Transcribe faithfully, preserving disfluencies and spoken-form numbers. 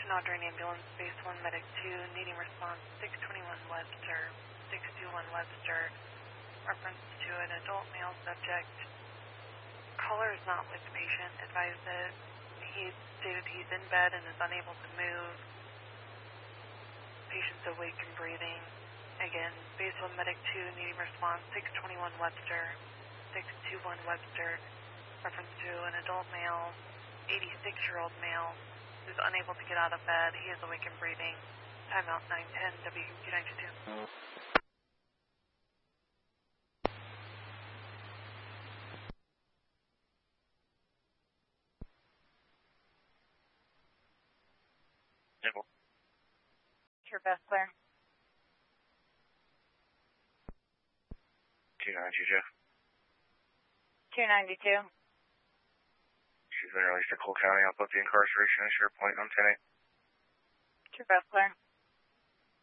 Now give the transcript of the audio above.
Nodrine ambulance, base one, medic two, needing response, six twenty-one Webster, six two one Webster, reference to an adult male subject. Caller is not with the patient, advised that he stated he's in bed and is unable to move. Patient's awake and breathing. Again, base one, medic two, needing response, six twenty-one Webster, six two one Webster, reference to an adult male, eighty-six-year-old male, who's unable to get out of bed. He is awake and breathing. Timeout nine ten, W Q ninety-two. Nickel. Sure, best clear. two ninety-two. two ninety-two. She's been released to Cole County. I'll put the incarceration at your point on ten eight. Sure, best clear.